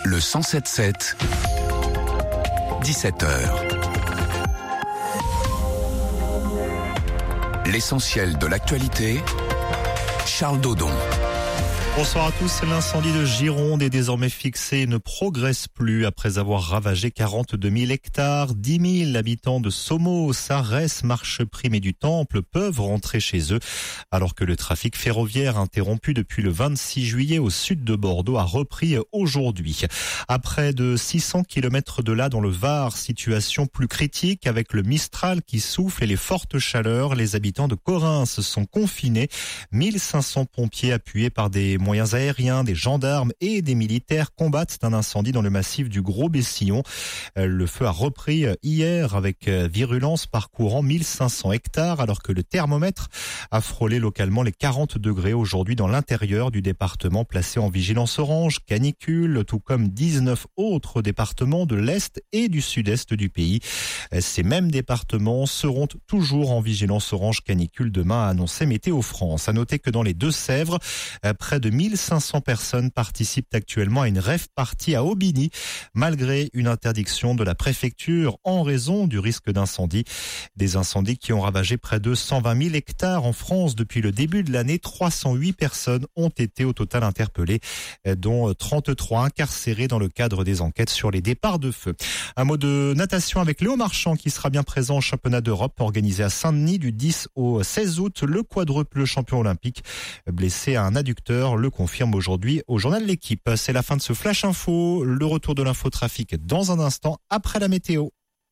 Le 107.7, 17h. L'essentiel de l'actualité, Charles Dodon. Bonsoir à tous. L'incendie de Gironde est désormais fixé et ne progresse plus après avoir ravagé 42 000 hectares. 10 000 habitants de Sommeaux, Sarrès, Marcheprime et du Temple peuvent rentrer chez eux alors que le trafic ferroviaire interrompu depuis le 26 juillet au sud de Bordeaux a repris aujourd'hui. À près de 600 km de là dans le Var, situation plus critique avec le Mistral qui souffle et les fortes chaleurs. Les habitants de Corrins sont confinés. 1500 pompiers appuyés par des moyens aériens, des gendarmes et des militaires combattent un incendie dans le massif du Gros-Bessillon. Le feu a repris hier avec virulence parcourant 1500 hectares alors que le thermomètre a frôlé localement les 40 degrés aujourd'hui dans l'intérieur du département placé en vigilance orange, canicule, tout comme 19 autres départements de l'Est et du Sud-Est du pays. Ces mêmes départements seront toujours en vigilance orange canicule demain, a annoncé Météo France. À noter que dans les Deux-Sèvres, près de 1500 personnes participent actuellement à une rave party à Aubigny, malgré une interdiction de la préfecture en raison du risque d'incendie. Des incendies qui ont ravagé près de 120 000 hectares en France depuis le début de l'année. 308 personnes ont été au total interpellées, dont 33 incarcérées dans le cadre des enquêtes sur les départs de feu. Un mot de natation avec Léo Marchand qui sera bien présent au championnat d'Europe organisé à Saint-Denis du 10 au 16 août. Le quadruple champion olympique blessé à un adducteur le confirme aujourd'hui au journal L'Équipe. C'est la fin de ce Flash Info. Le retour de l'infotrafic dans un instant après la météo.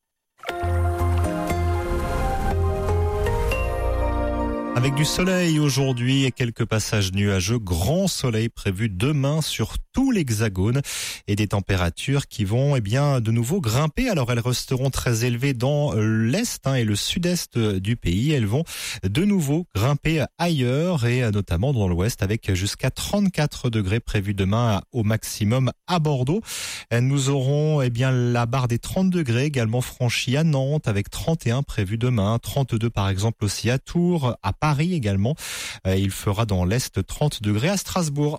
Avec du soleil aujourd'hui et quelques passages nuageux, grand soleil prévu demain sur tout l'Hexagone et des températures qui vont de nouveau grimper. Alors elles resteront très élevées dans l'Est et le Sud-Est du pays. Elles vont de nouveau grimper ailleurs et notamment dans l'Ouest avec jusqu'à 34 degrés prévus demain au maximum à Bordeaux. Nous aurons la barre des 30 degrés également franchie à Nantes avec 31 prévus demain, 32 par exemple aussi à Tours, à Paris également. Il fera dans l'Est 30 degrés à Strasbourg.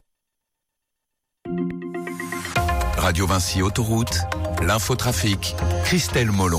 Radio Vinci Autoroute, l'infotrafic, Christelle Molon.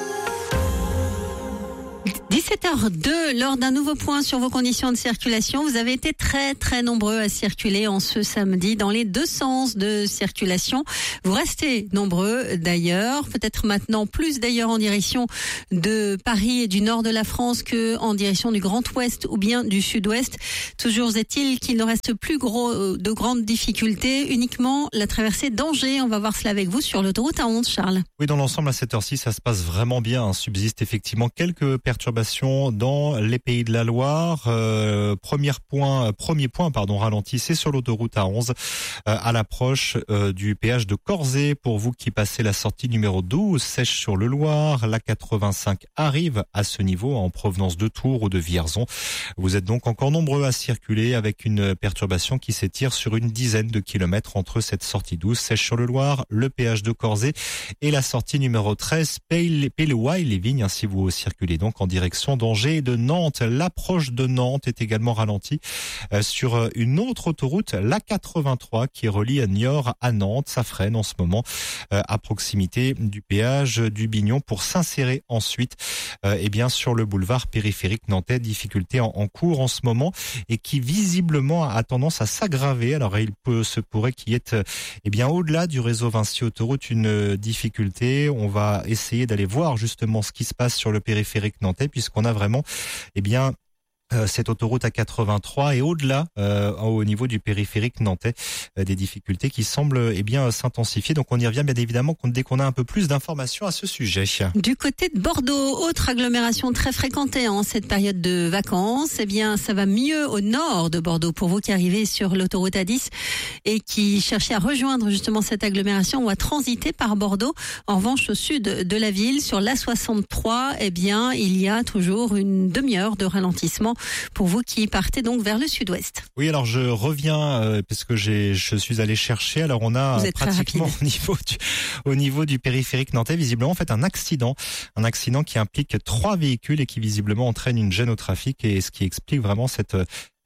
17h02, lors d'un nouveau point sur vos conditions de circulation, vous avez été très nombreux à circuler en ce samedi dans les deux sens de circulation. Vous restez nombreux d'ailleurs, peut-être maintenant plus d'ailleurs en direction de Paris et du nord de la France que en direction du Grand Ouest ou bien du Sud-Ouest. Toujours est-il qu'il ne reste plus de grandes difficultés, uniquement la traversée d'Angers. On va voir cela avec vous sur l'autoroute A11, Charles. Oui, dans l'ensemble à cette heure-ci, ça se passe vraiment bien. Subsiste effectivement quelques perturbations dans les Pays de la Loire. Premier point, ralenti, c'est sur l'autoroute A11 à l'approche du péage de Corzet. Pour vous qui passez la sortie numéro 12, Sèche sur le Loir, la 85 arrive à ce niveau en provenance de Tours ou de Vierzon. Vous êtes donc encore nombreux à circuler avec une perturbation qui s'étire sur une dizaine de kilomètres entre cette sortie 12, Sèche sur le Loir, le péage de Corzet et la sortie numéro 13, Pays-les-Vignes. Ainsi vous circulez donc en direction d'Angers et de Nantes. L'approche de Nantes est également ralentie sur une autre autoroute, la 83, qui relie Niort à Nantes. Ça freine en ce moment à proximité du péage du Bignon pour s'insérer ensuite sur le boulevard périphérique nantais. Difficulté en cours en ce moment et qui visiblement a tendance à s'aggraver. Alors il se pourrait qu'il y ait au-delà du réseau Vinci Autoroute une difficulté. On va essayer d'aller voir justement ce qui se passe sur le périphérique nantais puisqu'on a vraiment cette autoroute A83 et au-delà, au niveau du périphérique nantais, des difficultés qui semblent s'intensifier. Donc on y revient bien évidemment dès qu'on a un peu plus d'informations à ce sujet. Du côté de Bordeaux, autre agglomération très fréquentée en cette période de vacances, ça va mieux au nord de Bordeaux. Pour vous qui arrivez sur l'autoroute A10 et qui cherchez à rejoindre justement cette agglomération ou à transiter par Bordeaux, en revanche au sud de la ville, sur l'A63, il y a toujours une demi-heure de ralentissement pour vous qui partez donc vers le sud-ouest. Oui, alors je reviens parce que je suis allé chercher. Alors on a pratiquement au niveau du périphérique nantais visiblement un accident qui implique 3 véhicules et qui visiblement entraîne une gêne au trafic et ce qui explique vraiment cette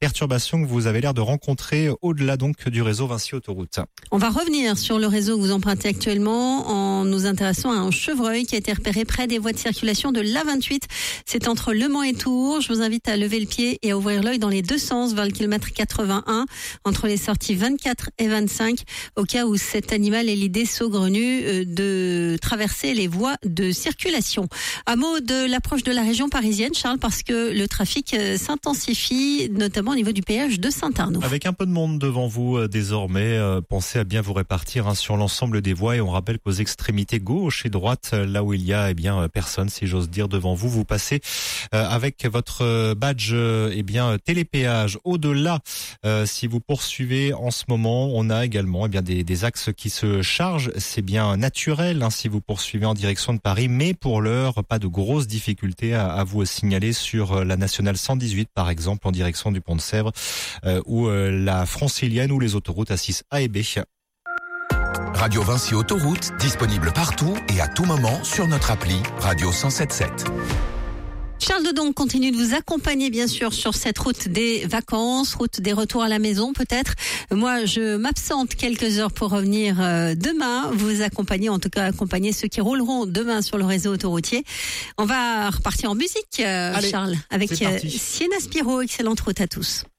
perturbations que vous avez l'air de rencontrer au-delà donc du réseau Vinci Autoroute. On va revenir sur le réseau que vous empruntez actuellement en nous intéressant à un chevreuil qui a été repéré près des voies de circulation de l'A28. C'est entre Le Mans et Tours. Je vous invite à lever le pied et à ouvrir l'œil dans les deux sens vers le kilomètre 81 entre les sorties 24 et 25 au cas où cet animal ait l'idée saugrenue de traverser les voies de circulation. Un mot de l'approche de la région parisienne, Charles, parce que le trafic s'intensifie, notamment au niveau du péage de Saint-Arnaud. Avec un peu de monde devant vous désormais, pensez à bien vous répartir sur l'ensemble des voies et on rappelle qu'aux extrémités gauche et droite, là où il y a personne, si j'ose dire, devant vous, vous passez avec votre badge télépéage. Au-delà, si vous poursuivez en ce moment, on a également des axes qui se chargent. C'est bien naturel si vous poursuivez en direction de Paris, mais pour l'heure, pas de grosses difficultés à vous signaler sur la nationale 118 par exemple en direction du Pont de Sèvres ou la Francilienne ou les autoroutes A6A et B. Radio Vinci Autoroute, disponible partout et à tout moment sur notre appli Radio 107.7. Charles Dodon continue de vous accompagner bien sûr sur cette route des vacances, route des retours à la maison peut-être. Moi je m'absente quelques heures pour revenir demain, vous accompagner, en tout cas accompagner ceux qui rouleront demain sur le réseau autoroutier. On va repartir en musique Charles, avec Sienna Spiro. Excellente route à tous.